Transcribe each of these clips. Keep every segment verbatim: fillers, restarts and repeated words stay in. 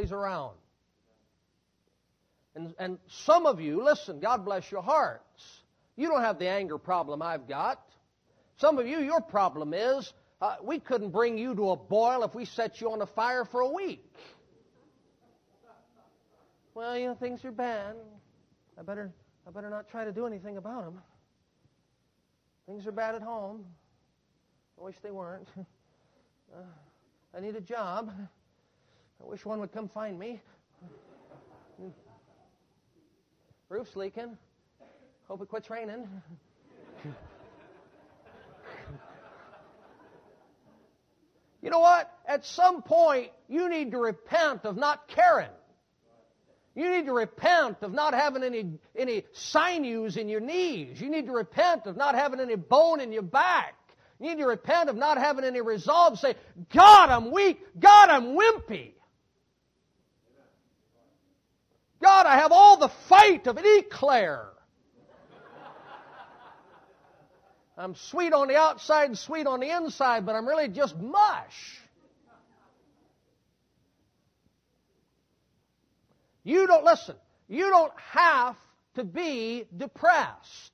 nobody's around. And, and some of you, listen, God bless your hearts. You don't have the anger problem I've got. Some of you, your problem is, uh, we couldn't bring you to a boil if we set you on the fire for a week. Well, you know, things are bad. I better, I better not try to do anything about them. Things are bad at home. I wish they weren't. Uh, I need a job. I wish one would come find me. Roof's leaking. Hope it quits raining. You know what? At some point, you need to repent of not caring. You need to repent of not having any, any sinews in your knees. You need to repent of not having any bone in your back. You need to repent of not having any resolve. Say, God, I'm weak. God, I'm wimpy. God, I have all the fight of an eclair. I'm sweet on the outside and sweet on the inside, but I'm really just mush. You don't, listen, you don't have to be depressed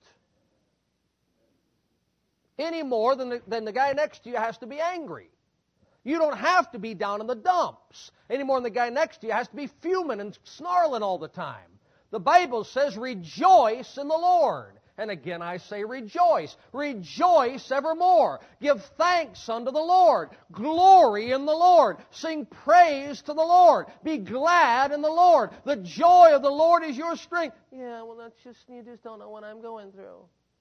any more than the, than the guy next to you has to be angry. You don't have to be down in the dumps any more than the guy next to you has to be fuming and snarling all the time. The Bible says, rejoice in the Lord. And again I say rejoice. Rejoice evermore. Give thanks unto the Lord. Glory in the Lord. Sing praise to the Lord. Be glad in the Lord. The joy of the Lord is your strength. Yeah, well, that's just, you just don't know what I'm going through.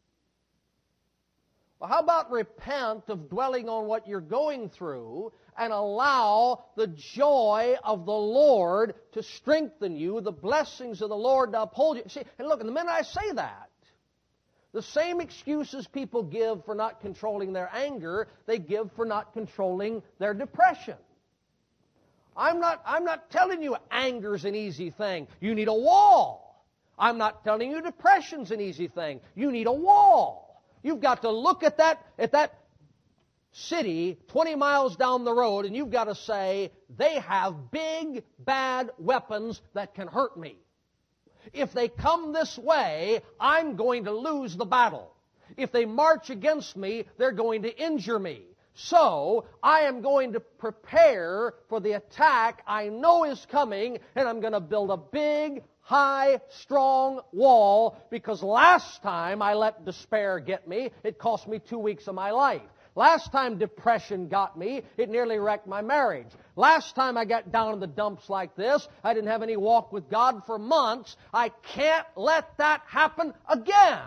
Well, how about repent of dwelling on what you're going through and allow the joy of the Lord to strengthen you, the blessings of the Lord to uphold you. See, and look, and the minute I say that, the same excuses people give for not controlling their anger, they give for not controlling their depression. I'm not, I'm not telling you anger's an easy thing. You need a wall. I'm not telling you depression's an easy thing. You need a wall. You've got to look at that, at that city twenty miles down the road, and you've got to say, they have big, bad weapons that can hurt me. If they come this way, I'm going to lose the battle. If they march against me, they're going to injure me. So, I am going to prepare for the attack I know is coming, and I'm going to build a big, high, strong wall, because last time I let despair get me, it cost me two weeks of my life. Last time depression got me, it nearly wrecked my marriage. Last time I got down in the dumps like this, I didn't have any walk with God for months. I can't let that happen again.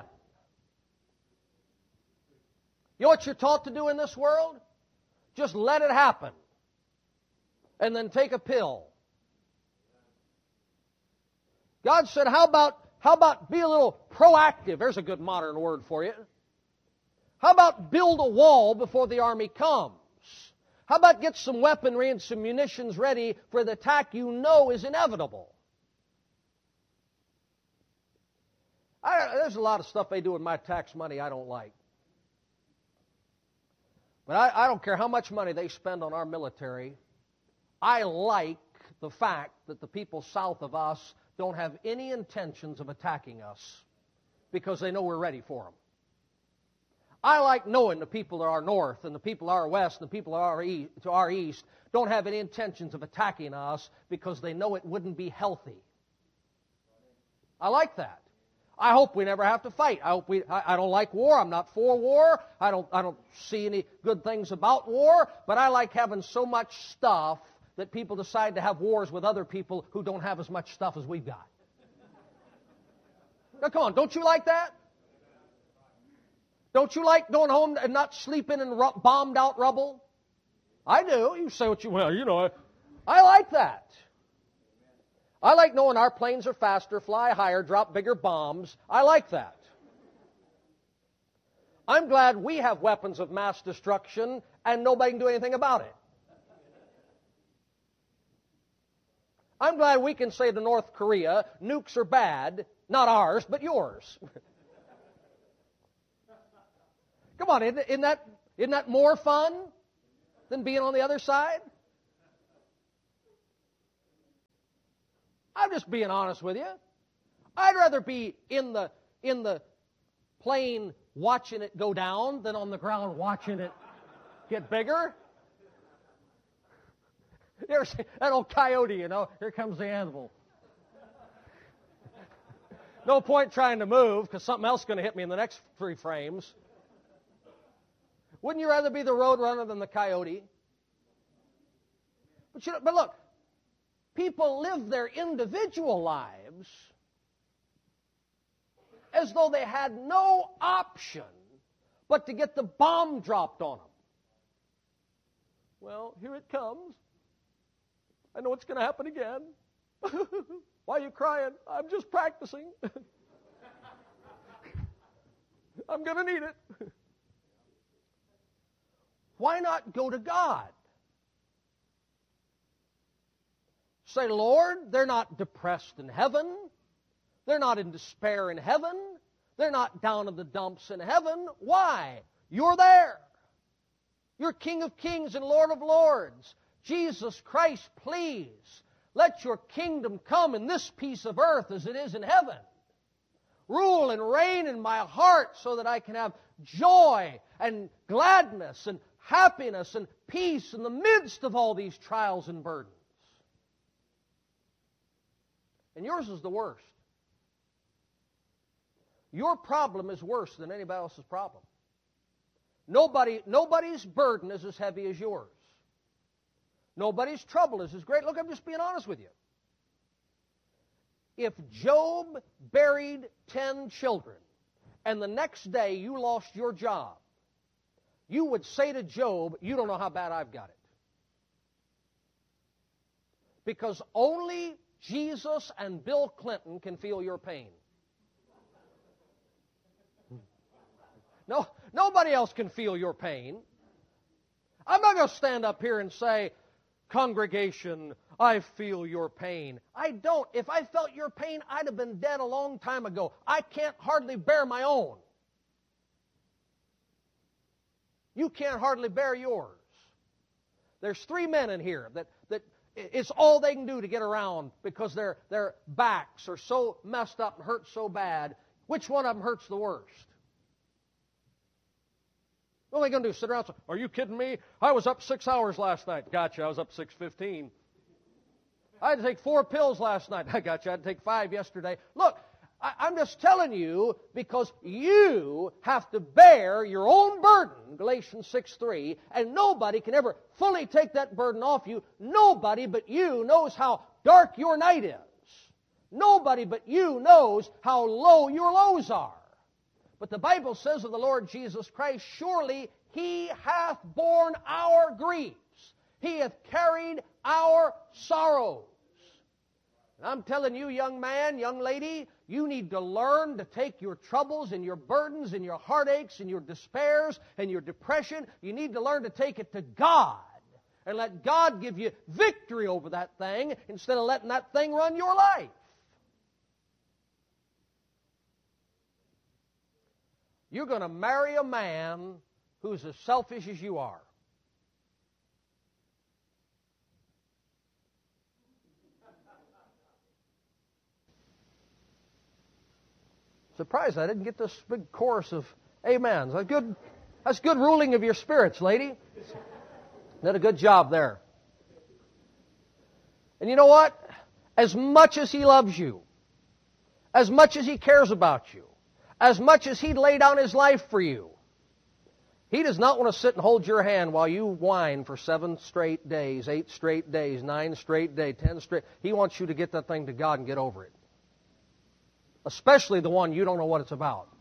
You know what you're taught to do in this world? Just let it happen. And then take a pill. God said, how about, how about be a little proactive? There's a good modern word for you. How about build a wall before the army comes? How about get some weaponry and some munitions ready for the attack you know is inevitable? I, there's a lot of stuff they do with my tax money I don't like. But I, I don't care how much money they spend on our military. I like the fact that the people south of us don't have any intentions of attacking us because they know we're ready for them. I like knowing the people to our north and the people to our west and the people to our, e- to our east don't have any intentions of attacking us because they know it wouldn't be healthy. I like that. I hope we never have to fight. I hope we. I, I don't like war. I'm not for war. I don't. I don't see any good things about war. But I like having so much stuff that people decide to have wars with other people who don't have as much stuff as we've got. Now, come on, don't you like that? Don't you like going home and not sleeping in ru- bombed-out rubble? I do. You say what you will. You know, I, I like that. I like knowing our planes are faster, fly higher, drop bigger bombs. I like that. I'm glad we have weapons of mass destruction and nobody can do anything about it. I'm glad we can say to North Korea, nukes are bad, not ours, but yours. Come on, isn't, isn't, that, isn't that more fun than being on the other side? I'm just being honest with you. I'd rather be in the in the plane watching it go down than on the ground watching it get bigger. You ever see that old coyote, you know? Here comes the animal. No point trying to move because something else is going to hit me in the next three frames. Wouldn't you rather be the road runner than the coyote? But, you know, but look, people live their individual lives as though they had no option but to get the bomb dropped on them. Well, here it comes. I know it's going to happen again. Why are you crying? I'm just practicing. I'm going to need it. Why not go to God? Say, Lord, they're not depressed in heaven. They're not in despair in heaven. They're not down in the dumps in heaven. Why? You're there. You're King of Kings and Lord of Lords. Jesus Christ, please, let your kingdom come in this piece of earth as it is in heaven. Rule and reign in my heart so that I can have joy and gladness and happiness and peace in the midst of all these trials and burdens. And yours is the worst. Your problem is worse than anybody else's problem. Nobody, nobody's burden is as heavy as yours. Nobody's trouble is as great. Look, I'm just being honest with you. If Job buried ten children and the next day you lost your job, you would say to Job, you don't know how bad I've got it. Because only Jesus and Bill Clinton can feel your pain. No, nobody else can feel your pain. I'm not going to stand up here and say, congregation, I feel your pain. I don't. If I felt your pain, I'd have been dead a long time ago. I can't hardly bear my own. You can't hardly bear yours. There's three men in here that, that it's all they can do to get around because their, their backs are so messed up and hurt so bad. Which one of them hurts the worst? What are they going to do? Sit around and say, are you kidding me? I was up six hours last night. Gotcha, I was up six fifteen. I had to take four pills last night. I gotcha, I had to take five yesterday. Look, I, I'm just telling you because you have to bear your own burden, Galatians six three, and nobody can ever fully take that burden off you. Nobody but you knows how dark your night is. Nobody but you knows how low your lows are. But the Bible says of the Lord Jesus Christ, surely He hath borne our griefs. He hath carried our sorrows. And I'm telling you, young man, young lady, you need to learn to take your troubles and your burdens and your heartaches and your despairs and your depression. You need to learn to take it to God and let God give you victory over that thing instead of letting that thing run your life. You're going to marry a man who's as selfish as you are. Surprised I didn't get this big chorus of amens. That's good, that's good ruling of your spirits, lady. Did a good job there. And you know what? As much as He loves you, as much as He cares about you, as much as He'd lay down His life for you, He does not want to sit and hold your hand while you whine for seven straight days, eight straight days, nine straight days, ten straight. He wants you to get that thing to God and get over it. Especially the one you don't know what it's about.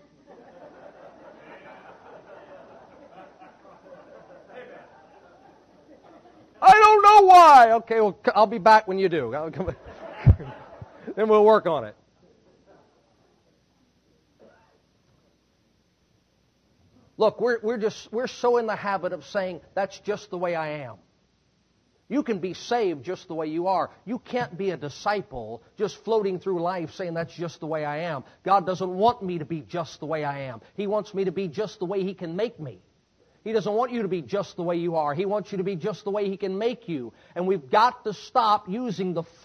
I don't know why. Okay, well, I'll be back when you do. Then we'll work on it. Look, we're, we're, just, we're so in the habit of saying, that's just the way I am. You can be saved just the way you are. You can't be a disciple just floating through life saying, that's just the way I am. God doesn't want me to be just the way I am. He wants me to be just the way He can make me. He doesn't want you to be just the way you are. He wants you to be just the way He can make you. And we've got to stop using the